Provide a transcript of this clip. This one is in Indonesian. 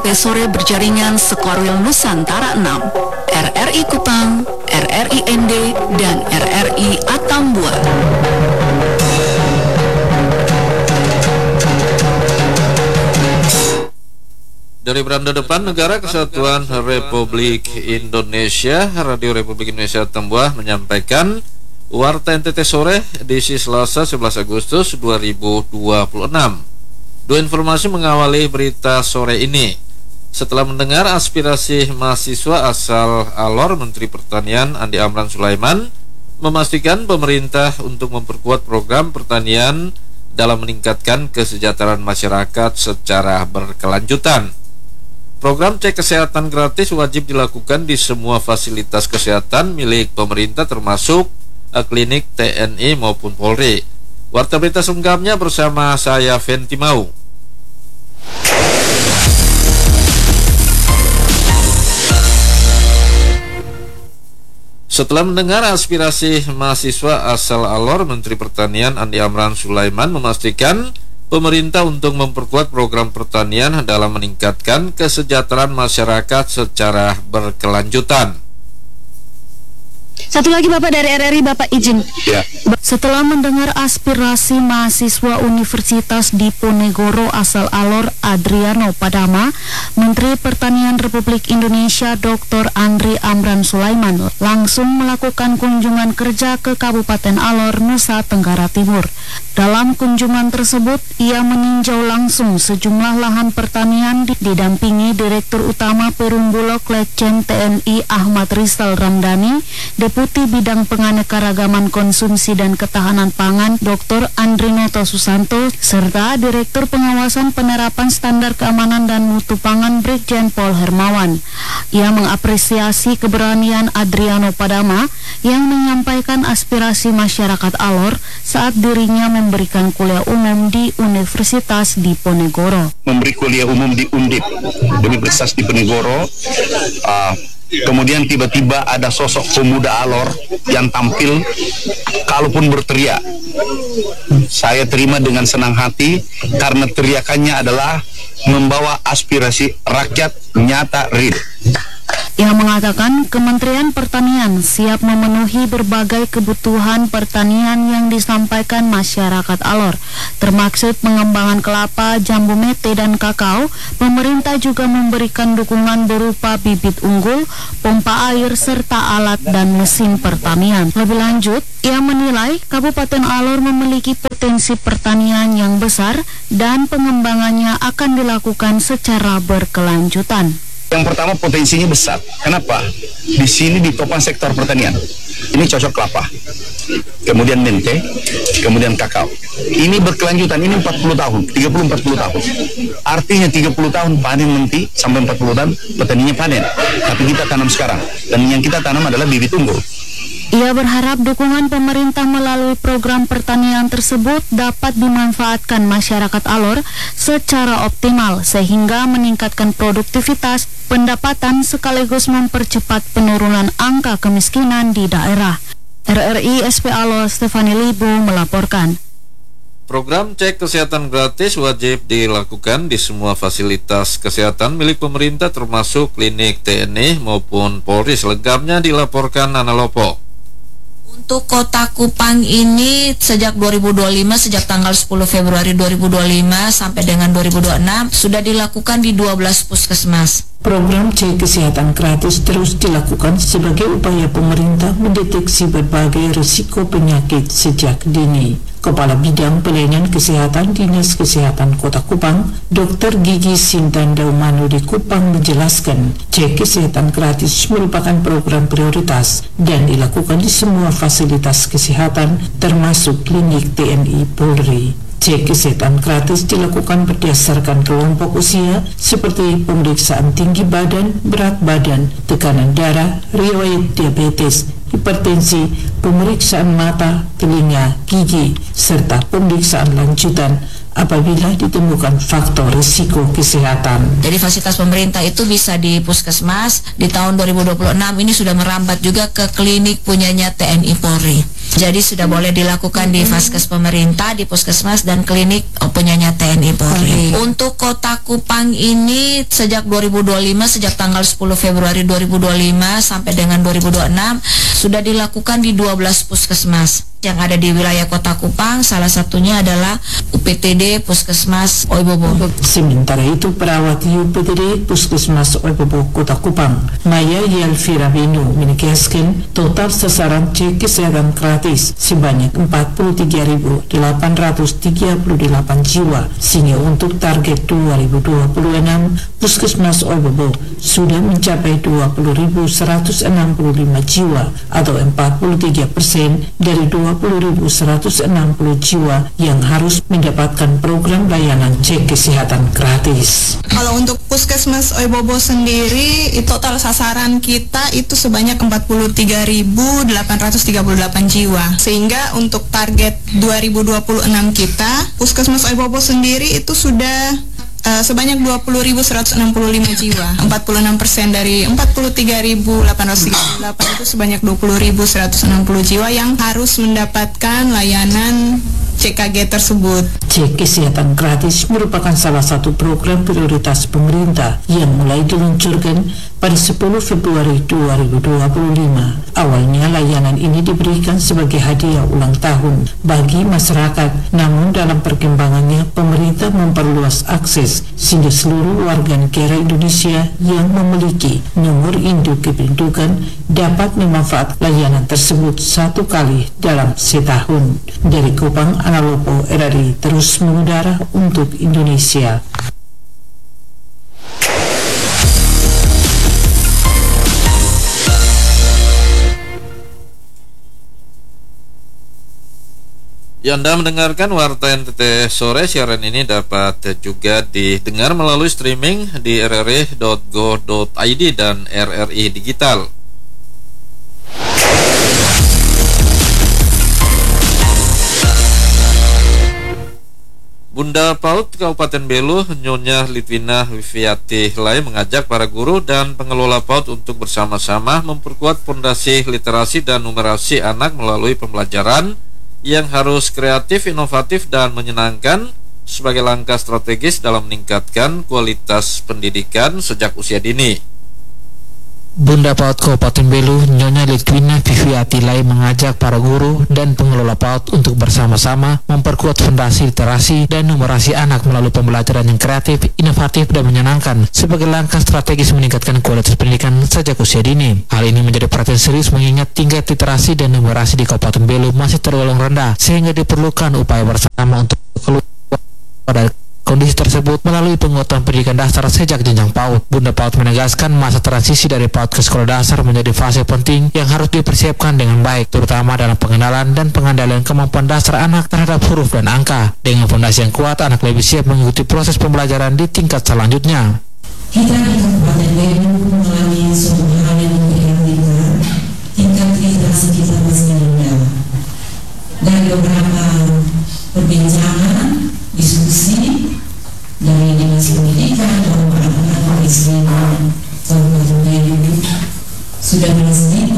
NTT Sore berjaringan Sekorwil Nusantara 6, RRI Kupang, RRI ND, dan RRI Atambua. Dari beranda depan Negara Kesatuan Republik Indonesia, Radio Republik Indonesia Atambua menyampaikan Warta NTT Sore edisi Selasa 11 Agustus 2026. Dua informasi mengawali berita sore ini. Setelah mendengar aspirasi mahasiswa asal Alor, Menteri Pertanian Andi Amran Sulaiman memastikan pemerintah untuk memperkuat program pertanian dalam meningkatkan kesejahteraan masyarakat secara berkelanjutan. Program cek kesehatan gratis wajib dilakukan di semua fasilitas kesehatan milik pemerintah termasuk klinik TNI maupun Polri. Warta berita selengkapnya bersama saya Fenty Mau. Setelah mendengar aspirasi mahasiswa asal Alor, Menteri Pertanian Andi Amran Sulaiman memastikan pemerintah untuk memperkuat program pertanian dalam meningkatkan kesejahteraan masyarakat secara berkelanjutan. Satu lagi Bapak dari RRI, Bapak izin. Ya. Setelah mendengar aspirasi mahasiswa Universitas Diponegoro asal Alor Adriano Padama, Menteri Pertanian Republik Indonesia Dr. Andri Amran Sulaiman langsung melakukan kunjungan kerja ke Kabupaten Alor, Nusa Tenggara Timur. Dalam kunjungan tersebut, ia meninjau langsung sejumlah lahan pertanian didampingi Direktur Utama Perum Bulog Letjen TNI Ahmad Rizal Ramdhani, Deputi Bidang Penganekaragaman Konsumsi dan Ketahanan Pangan Dr. Andrinoto Susanto, serta Direktur Pengawasan Penerapan Standar Keamanan dan Mutu Pangan Brigjen Pol Hermawan. Ia mengapresiasi keberanian Adriano Padama yang menyampaikan aspirasi masyarakat Alor saat dirinya memberikan kuliah umum di Universitas Diponegoro. Memberi kuliah umum di Undip, Universitas Diponegoro. Kemudian tiba-tiba ada sosok pemuda Alor yang tampil, kalaupun berteriak, saya terima dengan senang hati karena teriakannya adalah membawa aspirasi rakyat nyata real. Ia mengatakan Kementerian Pertanian siap memenuhi berbagai kebutuhan pertanian yang disampaikan masyarakat Alor, termaksud pengembangan kelapa, jambu mete, dan kakao. Pemerintah juga memberikan dukungan berupa bibit unggul, pompa air, serta alat dan mesin pertanian. Lebih lanjut, ia menilai Kabupaten Alor memiliki potensi pertanian yang besar dan pengembangannya akan dilakukan secara berkelanjutan. Yang pertama, potensinya besar. Kenapa? Di sini ditopang sektor pertanian. Ini cocok kelapa, kemudian mente, kemudian kakao. Ini berkelanjutan, ini 40 tahun, 30-40 tahun. Artinya 30 tahun panen nanti, sampai 40 tahun petaninya panen. Tapi kita tanam sekarang, dan yang kita tanam adalah bibit unggul. Ia berharap dukungan pemerintah melalui program pertanian tersebut dapat dimanfaatkan masyarakat Alor secara optimal sehingga meningkatkan produktivitas, pendapatan sekaligus mempercepat penurunan angka kemiskinan di daerah. RRI SP Alor Stefani Libu melaporkan. Program cek kesehatan gratis wajib dilakukan di semua fasilitas kesehatan milik pemerintah termasuk klinik TNI maupun Polri. Selengkapnya dilaporkan Nana Lopo. Untuk Kota Kupang ini sejak 2025, sejak tanggal 10 Februari 2025 sampai dengan 2026 sudah dilakukan di 12 puskesmas. Program cek kesehatan gratis terus dilakukan sebagai upaya pemerintah mendeteksi berbagai risiko penyakit sejak dini. Kepala Bidang Pelayanan Kesehatan Dinas Kesehatan Kota Kupang, Dr. Gigi Sintan Daumanu di Kupang menjelaskan, cek kesehatan gratis merupakan program prioritas dan dilakukan di semua fasilitas kesehatan termasuk klinik TNI Polri. Cek kesehatan gratis dilakukan berdasarkan kelompok usia seperti pemeriksaan tinggi badan, berat badan, tekanan darah, riwayat diabetes, hipertensi, pemeriksaan mata, telinga, gigi, serta pemeriksaan lanjutan apabila ditemukan faktor risiko kesehatan. Jadi fasilitas pemerintah itu bisa di puskesmas. Di tahun 2026 ini sudah merambat juga ke klinik punyanya TNI Polri. Jadi sudah boleh dilakukan di vaskes pemerintah, di puskesmas dan klinik punyanya TNI Polri. Untuk Kota Kupang ini sejak 2025, sejak tanggal 10 Februari 2025 sampai dengan 2026 sudah dilakukan di 12 puskesmas yang ada di wilayah Kota Kupang. Salah satunya adalah UPTD Puskesmas Oibobo. Sementara itu, perawat UPTD Puskesmas Oibobo Kota Kupang, Maya Yelvira Binu, menegaskan total sasaran cek kesehatan gratis sebanyak 43.838 jiwa, sehingga untuk target 2026 Puskesmas Oibobo sudah mencapai 20.165 jiwa atau 43% dari 20.160 jiwa yang harus mendapatkan program layanan cek kesehatan gratis. Kalau untuk Puskesmas Oibobo sendiri, total sasaran kita itu sebanyak 43.838 jiwa. Sehingga untuk target 2026 kita, Puskesmas Oibobo sendiri itu sudah sebanyak 20.165 jiwa. 46% dari 43.838 itu sebanyak 20.160 jiwa yang harus mendapatkan layanan CKG tersebut. Cek kesehatan gratis merupakan salah satu program prioritas pemerintah yang mulai diluncurkan pada 10 Februari 2025. Awalnya layanan ini diberikan sebagai hadiah ulang tahun bagi masyarakat, namun dalam perkembangannya pemerintah memperluas akses sehingga seluruh warga negara Indonesia yang memiliki nomor induk kependudukan dapat memanfaatkan layanan tersebut satu kali dalam setahun. Dari Kupang, Analopo RRI terus mengudara untuk Indonesia. Anda mendengarkan Warta NTT Sore. Siaran ini dapat juga didengar melalui streaming di rri.go.id dan RRI Digital. Bunda PAUD Kabupaten Belu, Nyonya Litwina Wifiati Lai mengajak para guru dan pengelola PAUD untuk bersama-sama memperkuat fondasi literasi dan numerasi anak melalui pembelajaran yang harus kreatif, inovatif, dan menyenangkan sebagai langkah strategis dalam meningkatkan kualitas pendidikan sejak usia dini. Bunda PAUD Kabupaten Belu, Nyonya Litwina Viviati Lai mengajak para guru dan pengelola PAUD untuk bersama-sama memperkuat fondasi literasi dan numerasi anak melalui pembelajaran yang kreatif, inovatif, dan menyenangkan sebagai langkah strategis meningkatkan kualitas pendidikan sejak usia dini. Hal ini menjadi perhatian serius mengingat tingkat literasi dan numerasi di Kabupaten Belu masih tergolong rendah, sehingga diperlukan upaya bersama untuk keluar dari kondisi tersebut melalui penguatan pendidikan dasar sejak jenjang PAUD. Bunda PAUD menegaskan masa transisi dari PAUD ke sekolah dasar menjadi fase penting yang harus dipersiapkan dengan baik, terutama dalam pengenalan dan pengandaian kemampuan dasar anak terhadap huruf dan angka. Dengan fondasi yang kuat, anak lebih siap mengikuti proses pembelajaran di tingkat selanjutnya. Kita di Kabupaten Belu mengalami suatu hal yang memprihatinkan. Tingkat literasi kita masih rendah. Dari beberapa perbincangan, diskusi dari Dinas Pendidikan bahwa anak-anak SD Kabupaten Belu sudah menasihkan